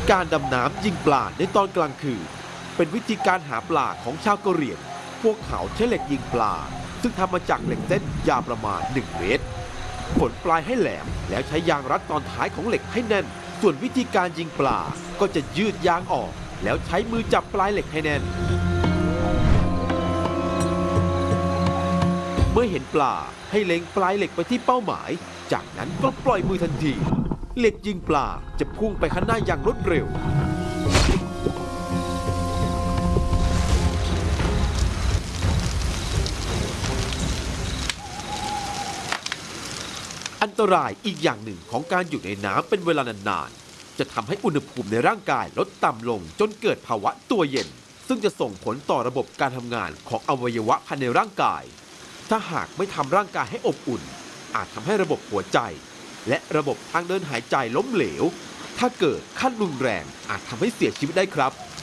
การดำน้ำยิงปลาในตอนกลางคืนเป็นวิธีการหาปลาของชาวกะเหรี่ยงพวกเขาใช้เหล็กยิงปลาซึ่งทำมาจากเหล็กเส้นยาวประมาณ1 เมตรผลปลายให้แหลมแล้วใช้ยางรัดตอนท้ายของเหล็กให้แน่นส่วนวิธีการยิงปลาก็จะยืดยางออกแล้วใช้มือจับปลายเหล็กให้แน่นเมื่อเห็นปลาให้เล็งปลายเหล็กไปที่เป้าหมายจากนั้นก็ปล่อยมือทันทีเหล็กยิงปลาจะพุ่งไปข้างหน้าอย่างรวดเร็วอันตรายอีกอย่างหนึ่งของการอยู่ในน้ำเป็นเวลานานๆจะทำให้อุณหภูมิในร่างกายลดต่ำลงจนเกิดภาวะตัวเย็นซึ่งจะส่งผลต่อระบบการทำงานของอวัยวะภายในร่างกายถ้าหากไม่ทำร่างกายให้อบอุ่นอาจทำให้ระบบหัวใจและระบบทางเดินหายใจล้มเหลวถ้าเกิดขั้นรุนแรงอาจทำให้เสียชีวิตได้ครับ